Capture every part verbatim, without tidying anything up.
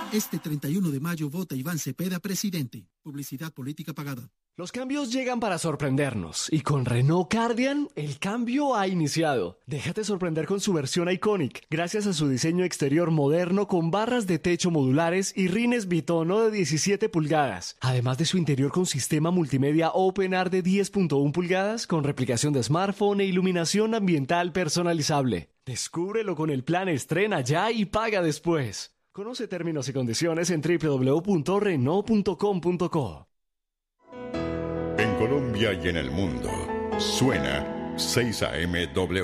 Este treinta y uno de mayo vota Iván Cepeda presidente. Publicidad política pagada. Los cambios llegan para sorprendernos y con Renault Cardian el cambio ha iniciado. Déjate sorprender con su versión Iconic, gracias a su diseño exterior moderno con barras de techo modulares y rines bitono de diecisiete pulgadas, además de su interior con sistema multimedia OpenAir de diez punto uno pulgadas con replicación de smartphone e iluminación ambiental personalizable. Descúbrelo con el plan Estrena ya y paga después. Conoce términos y condiciones en doble u doble u doble u punto renault punto com punto co. En Colombia y en el mundo, suena seis A M W.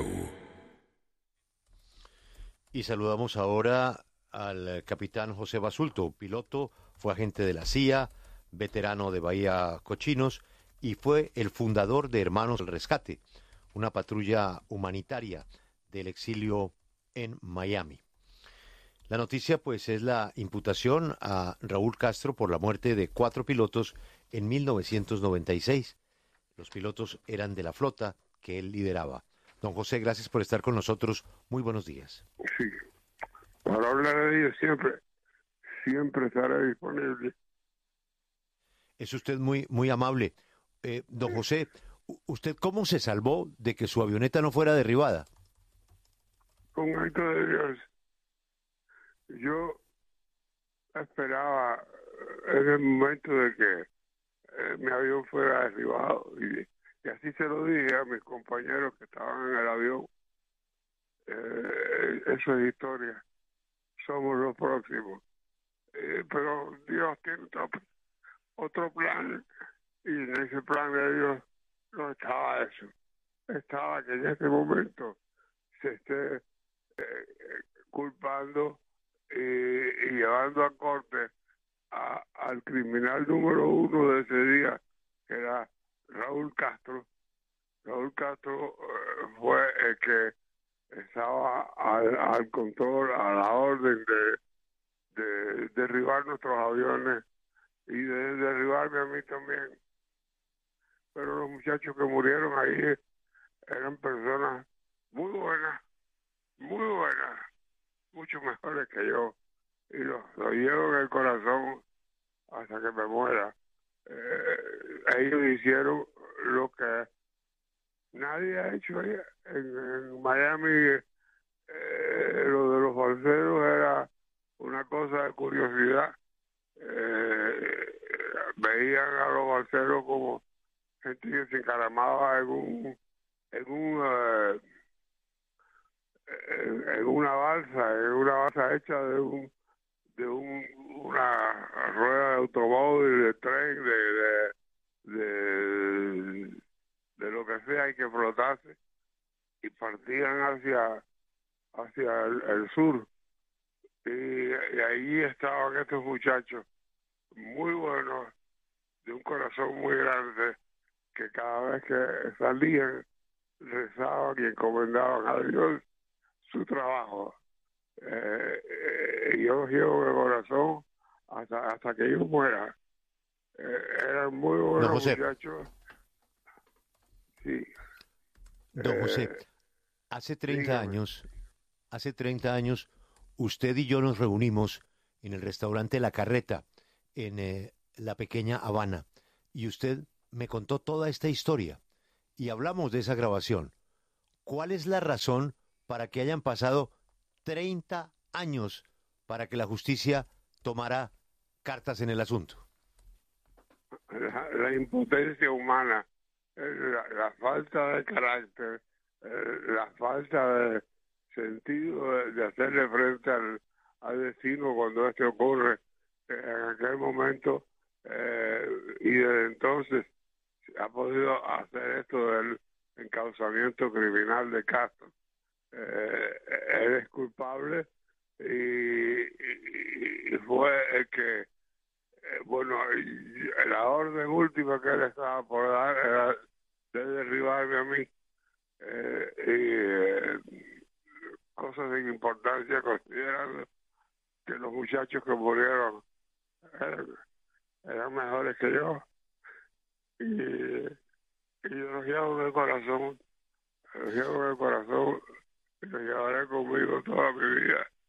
Y saludamos ahora al capitán José Basulto, piloto, fue agente de la C I A, veterano de Bahía Cochinos y fue el fundador de Hermanos al Rescate, una patrulla humanitaria del exilio en Miami. La noticia, pues, es la imputación a Raúl Castro por la muerte de cuatro pilotos en mil novecientos noventa y seis. Los pilotos eran de la flota que él lideraba. Don José, gracias por estar con nosotros. Muy buenos días. Sí, para hablar de ellos siempre, siempre estaré disponible. Es usted muy, muy amable. Eh, don José, ¿usted cómo se salvó de que su avioneta no fuera derribada? Con acto de Dios. Yo esperaba en el momento de que eh, mi avión fuera derribado y, y así se lo dije a mis compañeros que estaban en el avión. Eh, eso es historia. Somos los próximos. Eh, pero Dios tiene otro, otro plan y en ese plan de Dios no estaba eso. Estaba que en este momento se esté eh, culpando y, y llevando a corte a, al criminal número uno de ese día, que era Raúl Castro. Raúl Castro eh, fue el que estaba al, al control, a la orden de, de derribar nuestros aviones y de derribarme a mí también. Pero los muchachos que murieron ahí eran personas muy buenas, muy buenas, mucho mejores que yo, y los lo llevo en el corazón hasta que me muera. Eh, ellos hicieron lo que nadie ha hecho allá. En, en Miami, eh, lo de los balseros era una cosa de curiosidad. Eh, veían a los balseros como gente que se encaramaba en un en un uh, en, en una balsa, en una balsa hecha de un de un, una rueda de automóvil, de tren, de de, de de lo que sea, hay que flotarse, y partían hacia hacia el, el sur, y, y ahí estaban estos muchachos muy buenos, de un corazón muy grande, que cada vez que salían rezaban y encomendaban a Dios su trabajo. Eh, eh, yo los llevo en el corazón hasta, hasta que yo muera. Eh, eran muy buenos Don José. muchachos. Sí. Don José, Eh, hace treinta dígame. años, hace treinta años, usted y yo nos reunimos en el restaurante La Carreta, en eh, la pequeña Habana, y usted me contó toda esta historia, y hablamos de esa grabación. ¿Cuál es la razón para que hayan pasado treinta años para que la justicia tomara cartas en el asunto? La, la impotencia humana, eh, la, la falta de carácter, eh, la falta de sentido de, de hacerle frente al, al destino cuando este ocurre eh, en aquel momento, eh, y desde entonces ha podido hacer esto del encauzamiento criminal de Castro. Eh, él es culpable y, y, y fue el que, eh, bueno, y la orden última que él estaba por dar era de derribarme a mí. Eh, y eh, cosas sin importancia, considerando que los muchachos que murieron eran, eran mejores que yo. Y, y yo los llevo en el corazón, los llevo en el corazón y los llevaré conmigo toda mi vida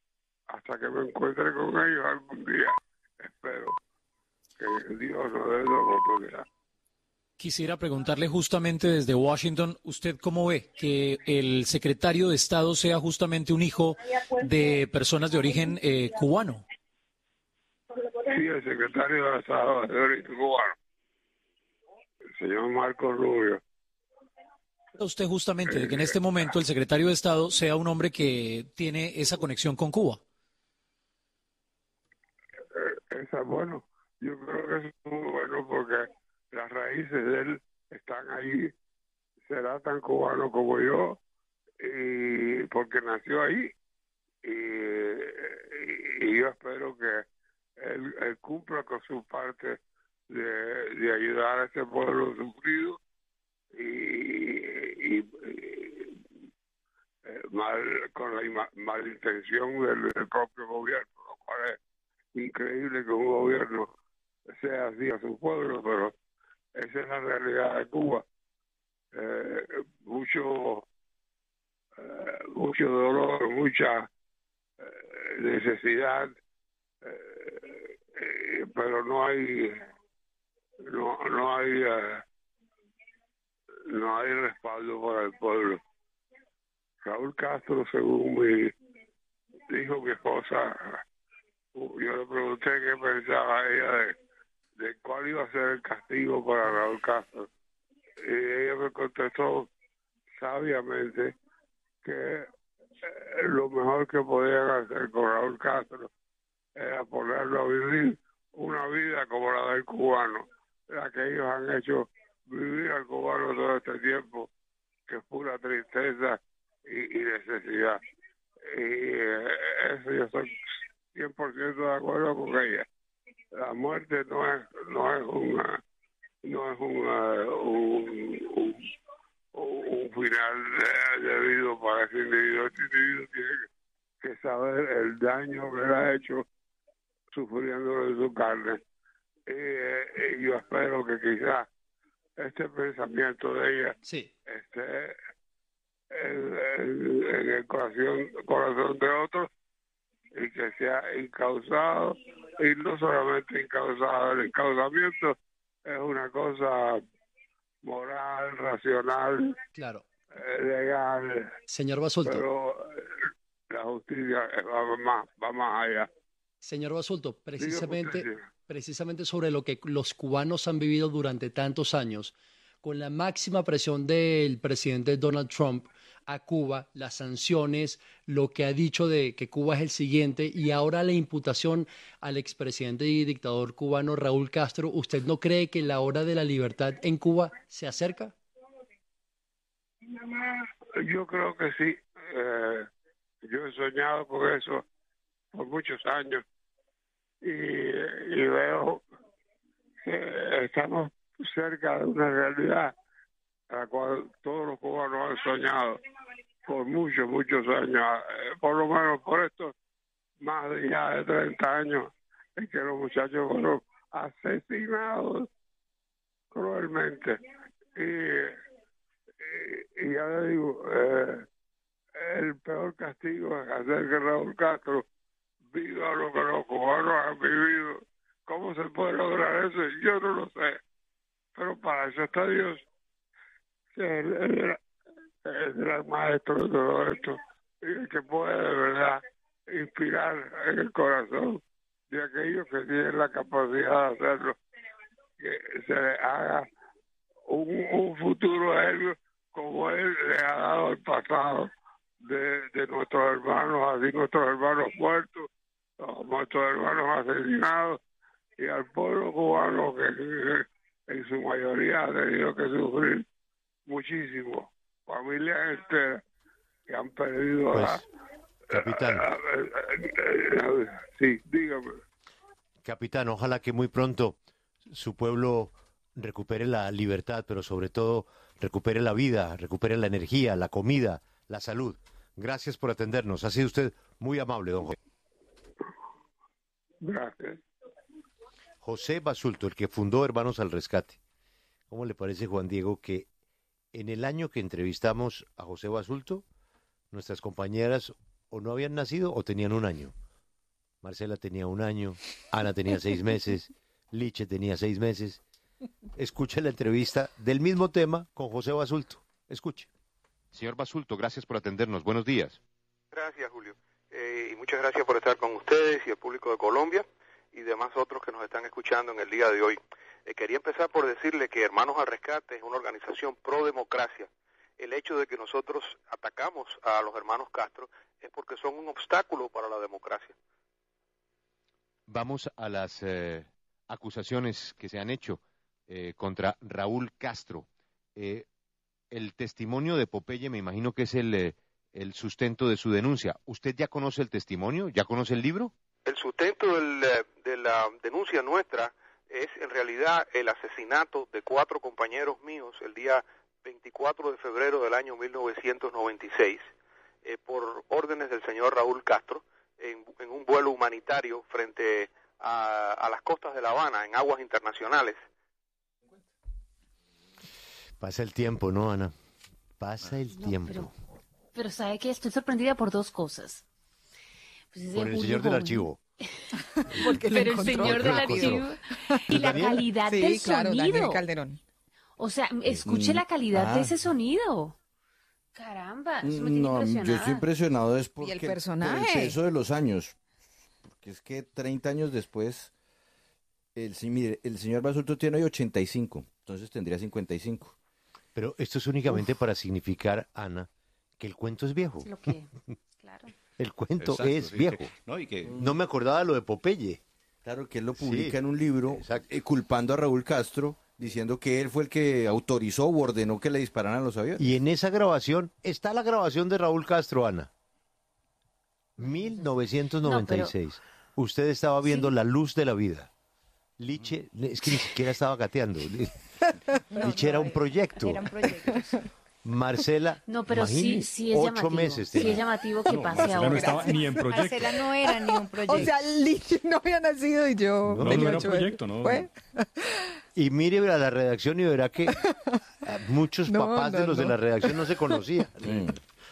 hasta que me encuentre con ellos algún día. Espero que Dios nos dé la oportunidad. Quisiera preguntarle justamente desde Washington, ¿usted cómo ve que el secretario de Estado sea justamente un hijo de personas de origen eh, cubano? Sí, el secretario de Estado de origen cubano, el señor Marco Rubio. Usted justamente de que en este momento el secretario de Estado sea un hombre que tiene esa conexión con Cuba. Esa, bueno, yo creo que eso es muy bueno porque las raíces de él están ahí. Será tan cubano como yo, y porque nació ahí. Y, y, y yo espero que él, él cumpla con su parte de, de ayudar a ese pueblo sufrido y, y, y eh, mal, con la ima, malintención del, del propio gobierno, lo cual es increíble que un gobierno sea así a su pueblo, pero esa es la realidad de Cuba. Eh, mucho eh, mucho dolor, mucha eh, necesidad, eh, eh, pero no hay no no hay eh, no hay respaldo para el pueblo. Raúl Castro, según mi dijo mi esposa, yo le pregunté qué pensaba ella de, de cuál iba a ser el castigo para Raúl Castro. Y ella me contestó sabiamente que eh, lo mejor que podían hacer con Raúl Castro era ponerlo a vivir una vida como la del cubano, la que ellos han hecho vivir al cubano todo este tiempo, que es pura tristeza y, y necesidad. Y eh, eso yo estoy cien por ciento de acuerdo con ella. La muerte no es no es una no es una, un, un, un final debido para ese individuo. Este individuo tiene que saber el daño que le ha hecho sufriendo de su carne. Y, y yo espero que quizás este pensamiento de ella sí. esté en, en, en el corazón, corazón de otros y que sea encauzado, y no solamente encauzado, el encauzamiento es una cosa moral, racional, claro, eh, legal, señor Basulto, pero eh, la justicia va más, va más allá. Señor Basulto, precisamente, usted, sí. precisamente sobre lo que los cubanos han vivido durante tantos años, con la máxima presión del presidente Donald Trump a Cuba, las sanciones, lo que ha dicho de que Cuba es el siguiente y ahora la imputación al expresidente y dictador cubano Raúl Castro, ¿usted no cree que la hora de la libertad en Cuba se acerca? Yo creo que sí. Eh, yo he soñado con eso por muchos años y, y veo que estamos cerca de una realidad a la cual todos los cubanos han soñado por muchos, muchos años, eh, por lo menos por estos más de ya de treinta años, en que los muchachos fueron asesinados cruelmente. Y, y, y ya le digo, eh, el peor castigo es hacer que Raúl Castro viva lo que los cubanos han vivido. ¿Cómo se puede lograr eso? Yo no lo sé. Pero para eso está Dios, que es el, el, el gran maestro de todo esto, y el que puede de verdad inspirar en el corazón de aquellos que tienen la capacidad de hacerlo, que se les haga un, un futuro a ellos como él le ha dado al pasado de, de nuestros hermanos, así nuestros hermanos muertos, nuestros hermanos asesinados, y al pueblo cubano que, que en su mayoría ha tenido que sufrir muchísimo, familias enteras que han perdido pues, la, capitán. La, la, la, la, sí, dígame. Capitán, ojalá que muy pronto su pueblo recupere la libertad, pero sobre todo recupere la vida, recupere la energía, la comida, la salud. Gracias por atendernos. Ha sido usted muy amable, don José. Gracias. José Basulto, el que fundó Hermanos al Rescate. ¿Cómo le parece, Juan Diego, que en el año que entrevistamos a José Basulto, nuestras compañeras o no habían nacido o tenían un año? Marcela tenía un año, Ana tenía seis meses, Liche tenía seis meses. Escuche la entrevista del mismo tema con José Basulto. Escuche. Señor Basulto, gracias por atendernos. Buenos días. Gracias, Julio. Eh, y muchas gracias por estar con ustedes y el público de Colombia y demás otros que nos están escuchando en el día de hoy. Eh, quería empezar por decirle que Hermanos al Rescate es una organización pro democracia. El hecho de que nosotros atacamos a los hermanos Castro es porque son un obstáculo para la democracia. Vamos a las eh, acusaciones que se han hecho eh, contra Raúl Castro. Eh, el testimonio de Popeye me imagino que es el, eh, el sustento de su denuncia. ¿Usted ya conoce el testimonio? ¿Ya conoce el libro? El sustento del, de la denuncia nuestra es en realidad el asesinato de cuatro compañeros míos el día veinticuatro de febrero del año mil novecientos noventa y seis eh, por órdenes del señor Raúl Castro en, en un vuelo humanitario frente a, a las costas de La Habana en aguas internacionales. Pasa el tiempo, ¿no, Ana? Pasa el No, tiempo. Pero, pero ¿sabe qué? Estoy sorprendida por dos cosas. Pues ese Por el Julio señor del Joven. archivo. Porque lo Pero el encontró. señor del Lo encontró. archivo y la ¿Daniela? calidad Sí, del claro, sonido. Daniel Calderón. O sea, escuche la calidad ah. de ese sonido. Caramba, eso me tiene No, yo impresionada. estoy impresionado es porque el por personaje? el peso de los años. Porque es que treinta años después, el, sí, mire, el señor Basulto tiene hoy ochenta y cinco, entonces tendría cincuenta y cinco. Pero esto es únicamente Uf. para significar, Ana, que el cuento es viejo. Es lo que, claro. El cuento Exacto, es sí, viejo. que- no, y que No me acordaba lo de Popeye. Claro que él lo Sí, publica en un libro exacto. eh, culpando a Raúl Castro, diciendo que él fue el que autorizó o ordenó que le dispararan a los aviones. Y en esa grabación está la grabación de Raúl Castro, Ana. mil novecientos noventa y seis. Usted estaba viendo la luz de la vida. Liche, es que ni siquiera estaba gateando. Liche era un proyecto. Eran proyectos. Marcela, No, pero sí, imagínese, sí es ocho llamativo. meses Sí tenía. es llamativo que no, pase Marcela ahora. no estaba ni en proyecto. Marcela no era ni un proyecto. O sea, Lich no había nacido y yo... No, No, tenía no era ocho proyecto, años. no. ¿Fue? Y mire a la redacción y verá que a muchos No, papás no, de los de no. la redacción no se conocían. Mm.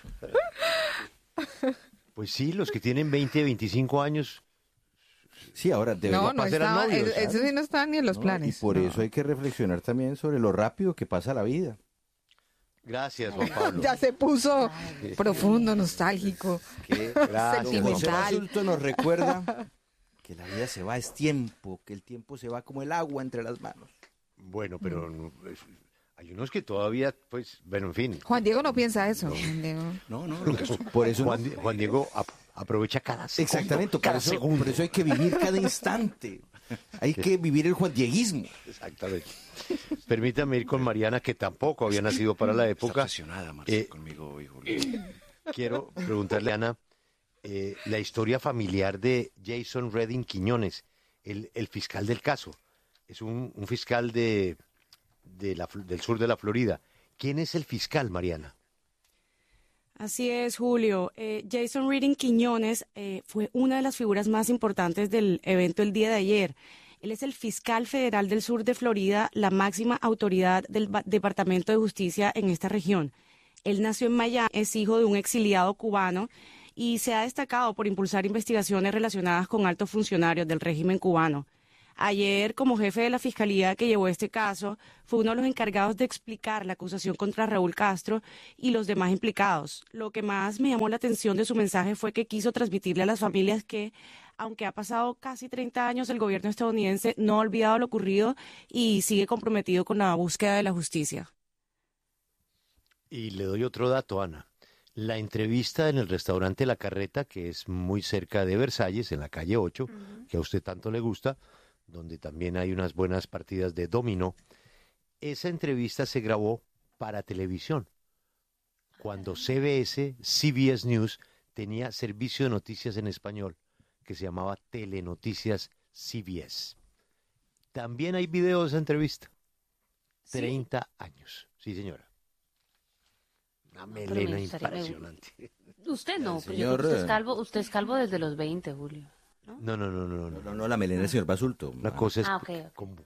Pues sí, los que tienen veinte, veinticinco años. Sí, ahora debería No, no papás eran estaba, novios, eso eso sí no estaba ni en los ¿no? planes. Y por No. eso hay que reflexionar también sobre lo rápido que pasa la vida. Gracias, Juan Pablo. Ya se puso profundo, nostálgico. Que Gracias, José Sentimental. Basulto nos recuerda que la vida se va, es tiempo, que el tiempo se va como el agua entre las manos. Bueno, pero no, es- hay unos que todavía, pues, bueno, en fin. Juan Diego no piensa eso. Juan Diego. No, no, lo que- por eso Juan, Di- Juan Diego ap- aprovecha cada segundo. exactamente, por cada eso, segundo. por eso hay que vivir cada instante. Hay que vivir el juandieguismo. Exactamente. Permítame ir con Mariana, que tampoco había nacido para la Está época. obsesionada, Marcela, Eh, conmigo hoy, Julio. Quiero preguntarle, Ana, eh, la historia familiar de Jason Redding Quiñones, el, el fiscal del caso. Es un, un fiscal de, de la, del sur de la Florida. ¿Quién es el fiscal, Mariana? Así es, Julio. Eh, Jason Redding Quiñones eh, fue una de las figuras más importantes del evento el día de ayer. Él es el fiscal federal del sur de Florida, la máxima autoridad del ba- Departamento de Justicia en esta región. Él nació en Miami, es hijo de un exiliado cubano y se ha destacado por impulsar investigaciones relacionadas con altos funcionarios del régimen cubano. Ayer, como jefe de la fiscalía que llevó este caso, fue uno de los encargados de explicar la acusación contra Raúl Castro y los demás implicados. Lo que más me llamó la atención de su mensaje fue que quiso transmitirle a las familias que, aunque ha pasado casi treinta años, el gobierno estadounidense no ha olvidado lo ocurrido y sigue comprometido con la búsqueda de la justicia. Y le doy otro dato, Ana. La entrevista en el restaurante La Carreta, que es muy cerca de Versalles, en la calle ocho, que a usted tanto le gusta, donde también hay unas buenas partidas de dominó, esa entrevista se grabó para televisión, cuando C B S, C B S News, tenía servicio de noticias en español, que se llamaba Telenoticias C B S. También hay video de esa entrevista. ¿Sí? treinta años. Sí, señora. Una pero me melena gustaría- impresionante. Usted no, El pero yo creo señor, que usted es eh, calvo, usted es calvo desde los veinte, Julio. No, no, no, no, no. No, no, la melena del señor Basulto. Una cosa es Ah, ok, ok. Como, como,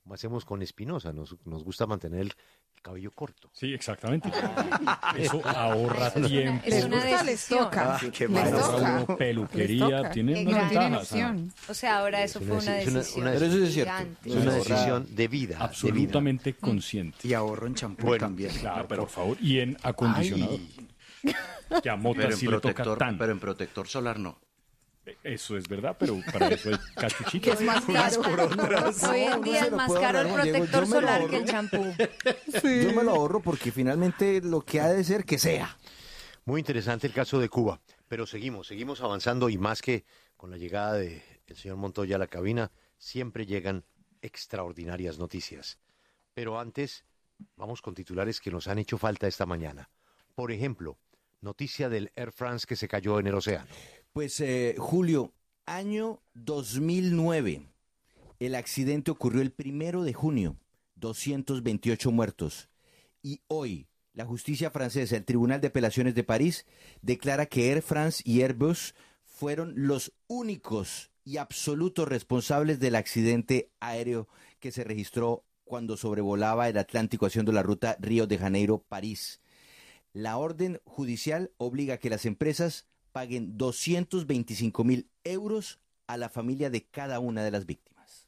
como hacemos con Espinosa, nos, nos gusta mantener el, el cabello corto. Sí, exactamente. Eso ahorra tiempo. Es una decisión. Les toca. Ah, qué Les malo. toca. Ahorra uno peluquería, toca. tiene Qué unas gran ventajas. Ana. opción. O sea, ahora eso Es fue una una deci- es una- decisión. una- Pero eso es cierto. gigante. Es una Ahorrar. decisión de vida. Absolutamente consciente. Y ahorro en champú Bueno, también. Claro, por favor. Y en acondicionador. Que a Mota Pero en, sí le toca protector, tanto. pero en protector solar no. Eso es verdad, pero para eso hay cachuchitos. Es más caro. Hoy en día es más caro el protector solar que el champú. Yo me lo ahorro porque finalmente lo que ha de ser que sea. Muy interesante el caso de Cuba, pero seguimos, seguimos avanzando y más que con la llegada del señor Montoya a la cabina, siempre llegan extraordinarias noticias. Pero antes, vamos con titulares que nos han hecho falta esta mañana. Por ejemplo, noticia del Air France que se cayó en el océano. Pues eh, Julio, año dos mil nueve. El accidente ocurrió el primero de junio, doscientos veintiocho muertos. Y hoy, la justicia francesa, el Tribunal de Apelaciones de París, declara que Air France y Airbus fueron los únicos y absolutos responsables del accidente aéreo que se registró cuando sobrevolaba el Atlántico haciendo la ruta Río de Janeiro-París. La orden judicial obliga a que las empresas paguen doscientos veinticinco mil euros a la familia de cada una de las víctimas.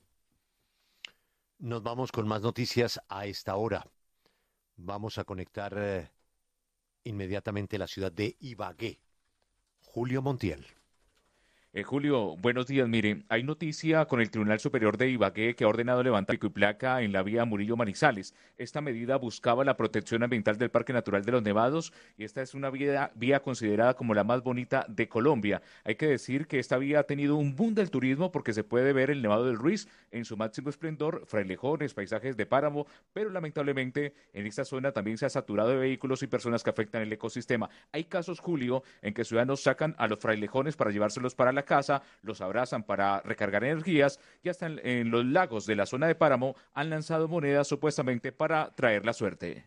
Nos vamos con más noticias a esta hora. Vamos a conectar eh, inmediatamente la ciudad de Ibagué. Julio Montiel. Eh, Julio, buenos días. Mire, hay noticia con el Tribunal Superior de Ibagué que ha ordenado levantar pico y placa en la vía Murillo Manizales. Esta medida buscaba la protección ambiental del Parque Natural de los Nevados y esta es una vía, vía considerada como la más bonita de Colombia. Hay que decir que esta vía ha tenido un boom del turismo porque se puede ver el Nevado del Ruiz en su máximo esplendor, frailejones, paisajes de páramo, pero lamentablemente en esta zona también se ha saturado de vehículos y personas que afectan el ecosistema. Hay casos, Julio, en que ciudadanos sacan a los frailejones para llevárselos para la casa, los abrazan para recargar energías y hasta en, en los lagos de la zona de páramo han lanzado monedas supuestamente para traer la suerte.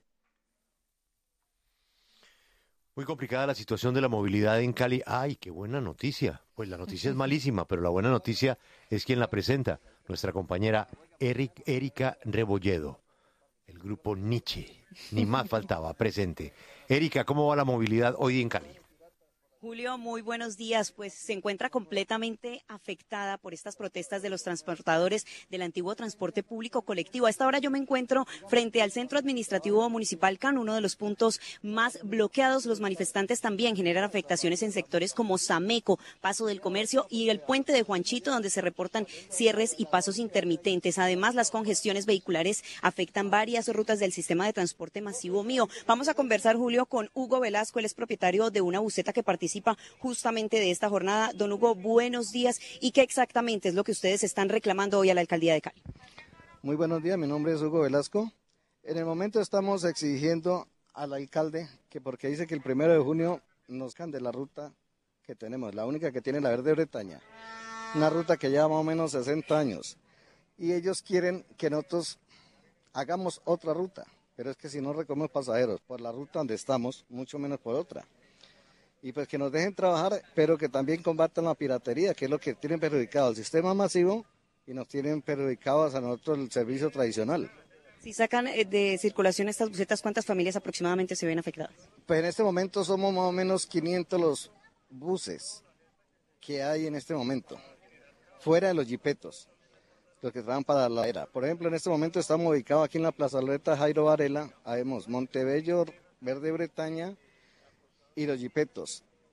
Muy complicada la situación de la movilidad en Cali. ¡Ay, qué buena noticia! Pues la noticia es malísima, pero la buena noticia es quien la presenta, nuestra compañera Eric, Erika Rebolledo, el grupo Nietzsche. Ni más faltaba, presente. Erika, ¿cómo va la movilidad hoy en Cali? Julio, muy buenos días. Pues se encuentra completamente afectada por estas protestas de los transportadores del antiguo transporte público colectivo. A esta hora yo me encuentro frente al Centro Administrativo Municipal C A N, uno de los puntos más bloqueados. Los manifestantes también generan afectaciones en sectores como Sameco, Paso del Comercio y el Puente de Juanchito, donde se reportan cierres y pasos intermitentes. Además, las congestiones vehiculares afectan varias rutas del sistema de transporte masivo mío. Vamos a conversar, Julio, con Hugo Velasco. Él es propietario de una buseta que participa justamente de esta jornada. Don Hugo, buenos días. ¿Y qué exactamente es lo que ustedes están reclamando hoy a la Alcaldía de Cali? Muy buenos días, mi nombre es Hugo Velasco. En el momento estamos exigiendo al alcalde que, porque dice que el primero de junio nos cambie la ruta que tenemos, la única que tiene la Verde Bretaña, una ruta que lleva más o menos sesenta años, y ellos quieren que nosotros hagamos otra ruta, pero es que si no recogemos pasajeros por la ruta donde estamos, mucho menos por otra. Y pues que nos dejen trabajar, pero que también combatan la piratería, que es lo que tienen perjudicado el sistema masivo y nos tienen perjudicados a nosotros el servicio tradicional. Si sacan de circulación estas busetas, ¿cuántas familias aproximadamente se ven afectadas? Pues en este momento somos más o menos quinientos los buses que hay en este momento, fuera de los jipetos, los que trabajan para la era. Por ejemplo, en este momento estamos ubicados aquí en la plazoleta Jairo Varela, habemos Montebello, Verde Bretaña y los jipetos.